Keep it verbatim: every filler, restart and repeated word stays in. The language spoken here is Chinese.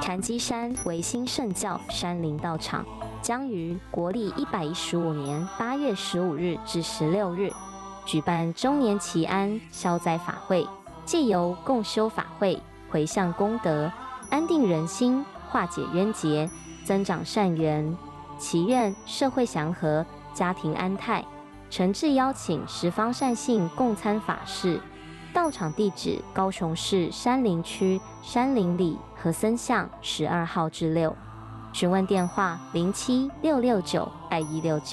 禅机山维新圣教山林道场将于国历一百一十五年八月十五日至十六日举办周年祈安消灾法会，借由共修法会、回向功德、安定人心、化解冤结、增长善缘，祈愿社会祥和、家庭安泰。诚挚邀请十方善信共参法事。道场地址：高雄市山林区山林里和森巷十二号至六。询问电话：零七六六九二一六九。